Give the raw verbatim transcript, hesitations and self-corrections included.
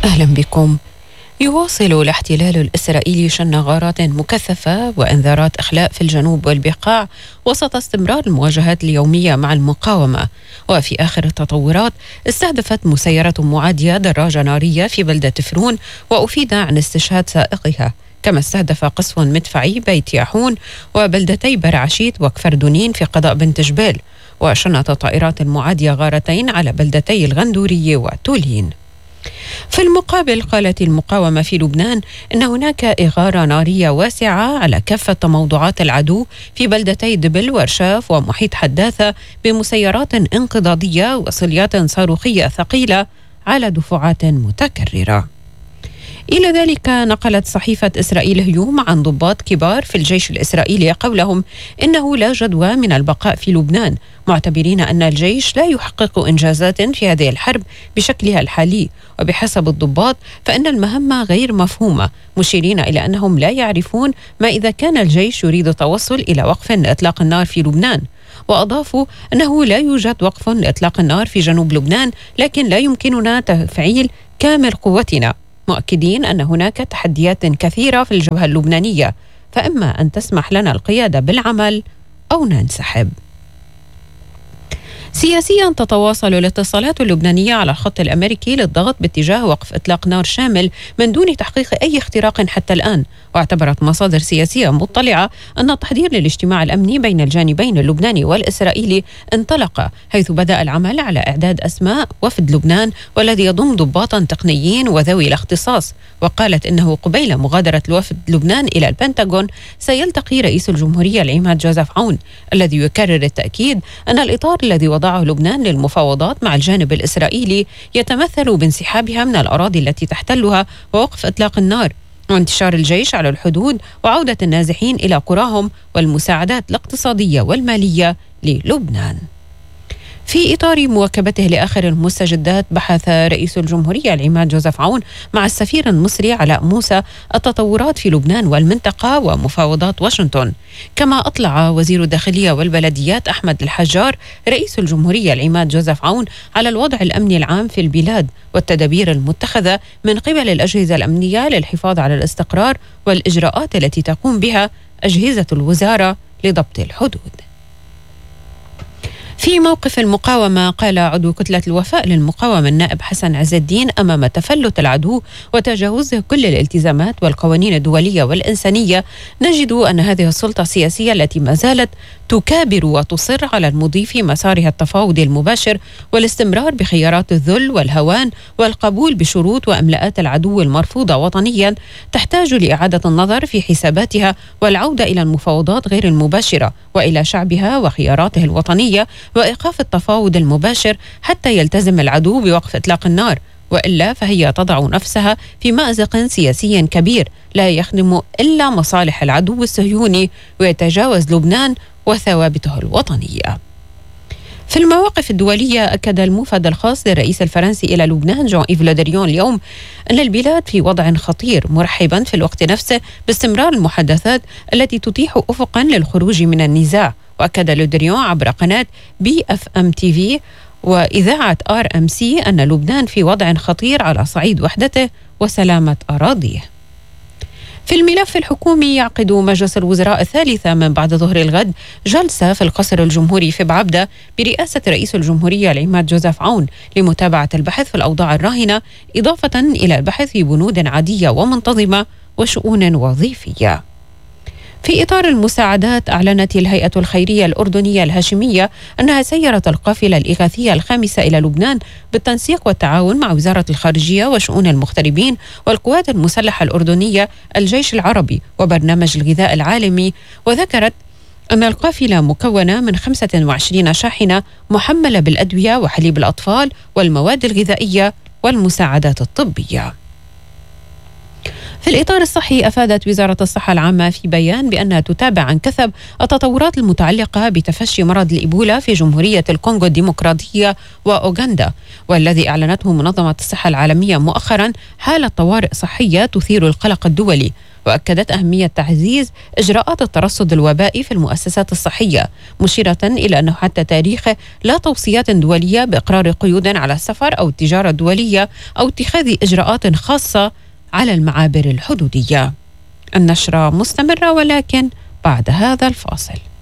أهلا بكم. يواصل الاحتلال الإسرائيلي شن غارات مكثفة وإنذارات إخلاء في الجنوب والبقاع وسط استمرار المواجهات اليومية مع المقاومة. وفي آخر التطورات استهدفت مسيرة معادية دراجة نارية في بلدة فرون وأفيد عن استشهاد سائقها، كما استهدف قصف مدفعي بيت ياحون وبلدتي برعشيت وكفردونين في قضاء بنت جبال. وشنت طائرات المعادية غارتين على بلدتي الغندورية وتولين. في المقابل قالت المقاومة في لبنان أن هناك إغارة نارية واسعة على كافة تموضعات العدو في بلدتي دبل ورشاف ومحيط حداثة بمسيرات انقضاضية وصليات صاروخية ثقيلة على دفعات متكررة. إلى ذلك نقلت صحيفة إسرائيل هيوم عن ضباط كبار في الجيش الإسرائيلي قولهم إنه لا جدوى من البقاء في لبنان، معتبرين أن الجيش لا يحقق إنجازات في هذه الحرب بشكلها الحالي، وبحسب الضباط فإن المهمة غير مفهومة، مشيرين إلى أنهم لا يعرفون ما إذا كان الجيش يريد التوصل إلى وقف لإطلاق النار في لبنان. وأضافوا أنه لا يوجد وقف لإطلاق النار في جنوب لبنان، لكن لا يمكننا تفعيل كامل قوتنا، مؤكدين أن هناك تحديات كثيرة في الجبهة اللبنانية، فإما أن تسمح لنا القيادة بالعمل أو ننسحب. سياسيا تتواصل الاتصالات اللبنانية على الخط الأمريكي للضغط باتجاه وقف إطلاق نار شامل من دون تحقيق أي اختراق حتى الآن. واعتبرت مصادر سياسية مطلعة أن التحضير للاجتماع الأمني بين الجانبين اللبناني والإسرائيلي انطلق، حيث بدأ العمل على إعداد أسماء وفد لبنان والذي يضم ضباطا تقنيين وذوي الاختصاص. وقالت إنه قبيل مغادرة الوفد لبنان إلى البنتاغون سيلتقي رئيس الجمهورية العماد جوزيف عون، الذي يكرر التأكيد أن الإطار الذي وضعه لبنان للمفاوضات مع الجانب الإسرائيلي يتمثل بانسحابها من الأراضي التي تحتلها ووقف إطلاق النار وانتشار الجيش على الحدود وعودة النازحين إلى قراهم والمساعدات الاقتصادية والمالية للبنان. في إطار مواكبته لآخر المستجدات، بحث رئيس الجمهورية العماد جوزيف عون مع السفير المصري علاء موسى التطورات في لبنان والمنطقة ومفاوضات واشنطن. كما أطلع وزير الداخلية والبلديات أحمد الحجار رئيس الجمهورية العماد جوزيف عون على الوضع الأمني العام في البلاد والتدابير المتخذة من قبل الأجهزة الأمنية للحفاظ على الاستقرار والإجراءات التي تقوم بها أجهزة الوزارة لضبط الحدود. في موقف المقاومة، قال عضو كتلة الوفاء للمقاومة النائب حسن عز الدين أمام تفلت العدو وتجاوزه كل الالتزامات والقوانين الدولية والإنسانية، نجد أن هذه السلطة السياسية التي ما زالت تكابر وتصر على المضي في مسارها التفاوضي المباشر والاستمرار بخيارات الذل والهوان والقبول بشروط وأملاءات العدو المرفوضة وطنيا، تحتاج لإعادة النظر في حساباتها والعودة إلى المفاوضات غير المباشرة وإلى شعبها وخياراته الوطنية وإيقاف التفاوض المباشر حتى يلتزم العدو بوقف إطلاق النار، وإلا فهي تضع نفسها في مأزق سياسي كبير لا يخدم إلا مصالح العدو الصهيوني ويتجاوز لبنان وثوابته الوطنية. في المواقف الدولية، أكد الموفد الخاص للرئيس الفرنسي إلى لبنان جون إيف لودريون اليوم أن البلاد في وضع خطير، مرحبا في الوقت نفسه باستمرار المحادثات التي تتيح أفقا للخروج من النزاع. وأكد لودريون عبر قناة بي اف ام تي في وإذاعة ار ام سي أن لبنان في وضع خطير على صعيد وحدته وسلامة أراضيه. في الملف الحكومي، يعقد مجلس الوزراء الثالثة من بعد ظهر الغد جلسة في القصر الجمهوري في بعبدة برئاسة رئيس الجمهورية العماد جوزيف عون لمتابعة البحث في الأوضاع الراهنة، إضافة إلى البحث في بنود عادية ومنتظمة وشؤون وظيفية. في إطار المساعدات، أعلنت الهيئة الخيرية الأردنية الهاشمية أنها سيرت القافلة الإغاثية الخامسة إلى لبنان بالتنسيق والتعاون مع وزارة الخارجية وشؤون المغتربين والقوات المسلحة الأردنية، الجيش العربي وبرنامج الغذاء العالمي. وذكرت أن القافلة مكونة من خمسة وعشرين شاحنة محملة بالأدوية وحليب الأطفال والمواد الغذائية والمساعدات الطبية. في الإطار الصحي، أفادت وزارة الصحة العامة في بيان بأنها تتابع عن كثب التطورات المتعلقة بتفشي مرض الإيبولا في جمهورية الكونغو الديمقراطية وأوغندا، والذي أعلنته منظمة الصحة العالمية مؤخرا حالة طوارئ صحية تثير القلق الدولي. وأكدت أهمية تعزيز إجراءات الترصد الوبائي في المؤسسات الصحية، مشيرة إلى أنه حتى تاريخه لا توصيات دولية بإقرار قيود على السفر أو التجارة الدولية أو اتخاذ إجراءات خاصة على المعابر الحدودية. النشرة مستمرة ولكن بعد هذا الفاصل.